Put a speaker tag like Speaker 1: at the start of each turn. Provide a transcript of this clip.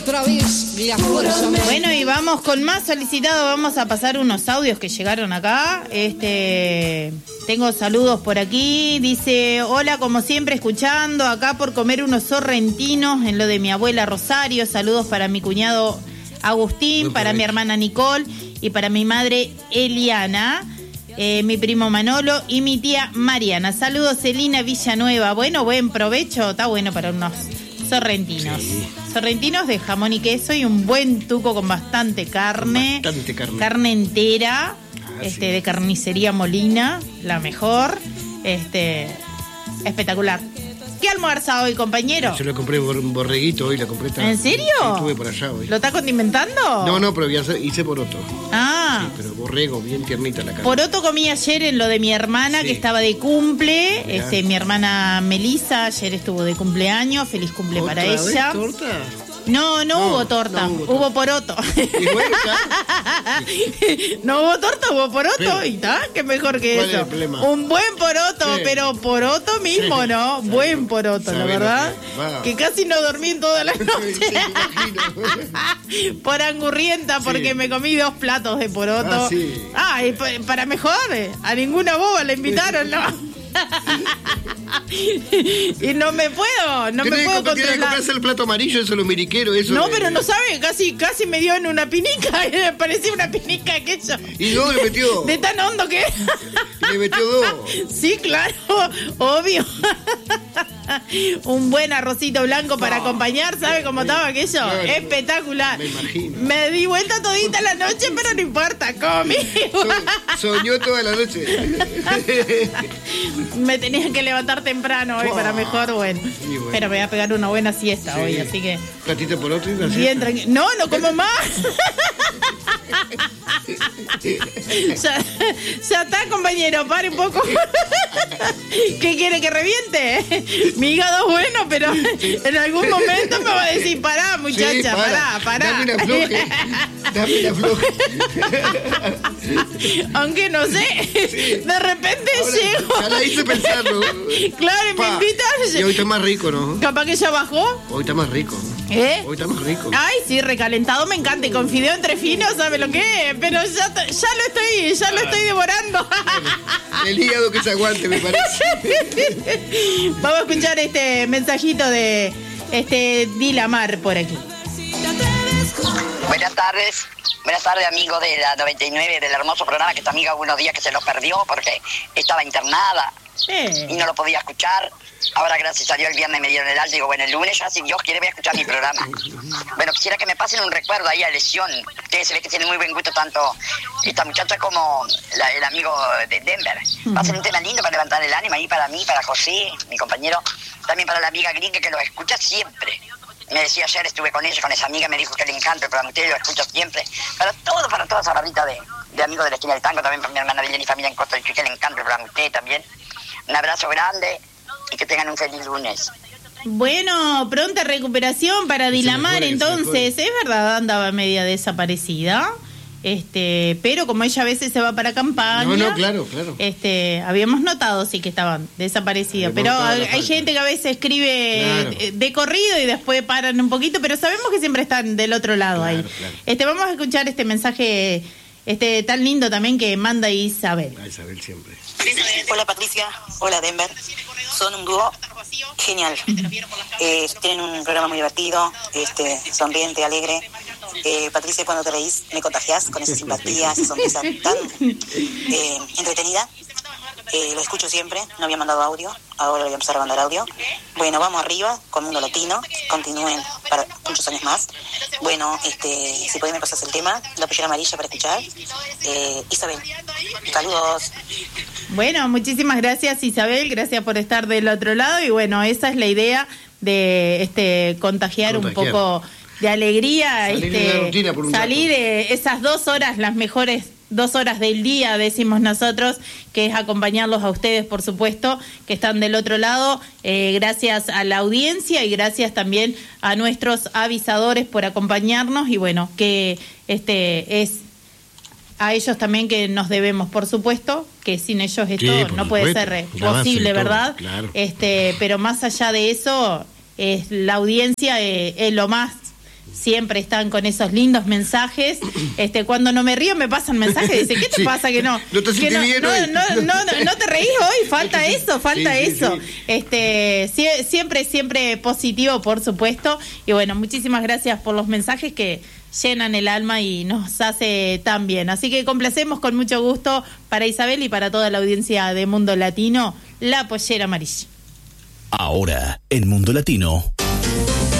Speaker 1: Otra vez la fuerza.
Speaker 2: Bueno, y vamos con más solicitado. Vamos a pasar unos audios que llegaron acá. Tengo saludos por aquí. Dice: hola, como siempre, escuchando acá por comer unos sorrentinos en lo de mi abuela Rosario. Saludos para mi cuñado Agustín, para mi hermana Nicole y para mi madre Eliana, mi primo Manolo y mi tía Mariana. Saludos, Celina Villanueva. Bueno, buen provecho. Está bueno para unos sorrentinos. Sí. Sorrentinos de jamón y queso y un buen tuco con bastante carne.
Speaker 3: Bastante carne.
Speaker 2: Carne entera,
Speaker 3: sí.
Speaker 2: De carnicería Molina, la mejor. Espectacular. ¿Qué almuerza hoy, compañero?
Speaker 3: Yo le compré un borreguito hoy, la compré.
Speaker 2: ¿En serio?
Speaker 3: Sí, estuve por allá hoy.
Speaker 2: ¿Lo está condimentando?
Speaker 3: No, pero hice poroto.
Speaker 2: Ah.
Speaker 3: Sí, pero borrego, bien tiernita la carne.
Speaker 2: Poroto comí ayer en lo de mi hermana, que estaba de cumple. Mi hermana Melisa ayer estuvo de cumpleaños. Feliz cumple para ella.
Speaker 3: ¿Torta?
Speaker 2: No hubo torta, hubo poroto.
Speaker 3: ¿Y bueno,
Speaker 2: no hubo torta, hubo poroto.
Speaker 3: Pero,
Speaker 2: y está, qué mejor que
Speaker 3: ¿cuál
Speaker 2: eso.
Speaker 3: es el problema?
Speaker 2: Un buen poroto,
Speaker 3: Sí.
Speaker 2: pero poroto mismo, ¿no? Buen poroto, la verdad.
Speaker 3: Que
Speaker 2: casi no dormí en toda la noche.
Speaker 3: Sí,
Speaker 2: por angurrienta, porque me comí 2 platos de poroto. Y para mejor, a ninguna boba la invitaron, ¿no? Y no me puedo controlar.
Speaker 3: Tiene que comprarse el plato amarillo, eso lo miriquero, eso.
Speaker 2: No, pero no sabe, casi me dio en una pinica. Me parecía una pinica aquello.
Speaker 3: Y no le metió.
Speaker 2: De tan hondo que.
Speaker 3: Le metió 2.
Speaker 2: Sí, claro, obvio. Un buen arrocito blanco para acompañar, ¿sabe cómo estaba aquello? Claro, espectacular.
Speaker 3: Me imagino.
Speaker 2: Me di vuelta todita la noche, pero no importa, comí.
Speaker 3: Soñó toda la noche.
Speaker 2: Me tenía que levantar temprano hoy para mejor, bueno. Pero me voy a pegar una buena siesta hoy, así que.
Speaker 3: Platito por otro y una
Speaker 2: bien tranquilo. No como más. Ya está, compañero, pare un poco. ¿Qué quiere que reviente? Mi hígado es bueno, pero en algún momento me va a decir: pará, muchacha, sí, pará.
Speaker 3: Dame la floje.
Speaker 2: Aunque no sé, de repente ahora, llego.
Speaker 3: Ya la hice pensarlo.
Speaker 2: Claro, y me invitas.
Speaker 3: Y hoy está más rico, ¿no?
Speaker 2: ¿Capaz que ya bajó?
Speaker 3: Hoy está más rico. Hoy está más rico.
Speaker 2: Ay, sí, recalentado me encanta. Y con fideo entre finos, ¿sabe lo que es? Pero ya lo estoy devorando.
Speaker 3: El hígado que se aguante, me parece.
Speaker 2: Vamos a escuchar este mensajito de Dilamar por aquí.
Speaker 4: Buenas tardes, amigos de la 99, del hermoso programa, que tu amiga unos días que se lo perdió porque estaba internada y no lo podía escuchar. Ahora, gracias a Dios, el viernes me dieron el alta y digo, bueno, el lunes ya, si Dios quiere, voy a escuchar mi programa. Bueno, quisiera que me pasen un recuerdo ahí a Lesión. Ustedes se ve que tienen muy buen gusto, tanto esta muchacha como el amigo de Denver. Pasen un tema lindo para levantar el ánimo ahí para mí, para José, mi compañero, también para la amiga gringa que lo escucha siempre. Me decía ayer, estuve con ella, con esa amiga, me dijo que le encanta el programa, usted lo escucha siempre. Para toda esa barrita de amigos de la esquina del tango, también para mi hermana Belén y familia en Costa Rica, que le encanta el programa, usted también. Un abrazo grande y que tengan un feliz lunes.
Speaker 2: Bueno, pronta recuperación para Dilamar, entonces. Es verdad, andaba media desaparecida. Pero como ella a veces se va para campaña.
Speaker 3: No, claro.
Speaker 2: Habíamos notado sí que estaban desaparecidos, pero hay gente que a veces escribe de corrido y después paran un poquito, pero sabemos que siempre están del otro lado ahí. Claro. Vamos a escuchar este mensaje tan lindo también que manda Isabel.
Speaker 3: Isabel siempre.
Speaker 5: Hola Patricia, hola Denver. Son un dúo genial. Tienen un programa muy divertido, sonriente, alegre. Patricia, cuando te reís me contagias con esa simpatía, esa sonrisa tan entretenida. Lo escucho siempre, no había mandado audio, ahora voy a empezar a mandar audio. Bueno, vamos arriba con Mundo Latino, continúen para muchos años más. Bueno, si podés me pasas el tema, la pollera amarilla para escuchar. Isabel, saludos.
Speaker 2: Bueno, muchísimas gracias Isabel, gracias por estar del otro lado y bueno, esa es la idea de contagiar un poco de alegría, salir esas 2 horas, las mejores 2 horas del día, decimos nosotros, que es acompañarlos a ustedes, por supuesto, que están del otro lado. Gracias a la audiencia y gracias también a nuestros avisadores por acompañarnos y bueno, que es a ellos también que nos debemos, por supuesto, que sin ellos esto no puede ser posible, ¿verdad?
Speaker 3: Claro.
Speaker 2: Pero más allá de eso, la audiencia es lo más siempre están con esos lindos mensajes. Cuando no me río me pasan mensajes, dice, ¿qué te pasa que no?
Speaker 3: No te sientes bien hoy.
Speaker 2: No te reís hoy, falta eso.
Speaker 3: Sí.
Speaker 2: Siempre positivo, por supuesto. Y bueno, muchísimas gracias por los mensajes que llenan el alma y nos hace tan bien. Así que complacemos con mucho gusto para Isabel y para toda la audiencia de Mundo Latino, la pollera amarilla.
Speaker 6: Ahora, en Mundo Latino,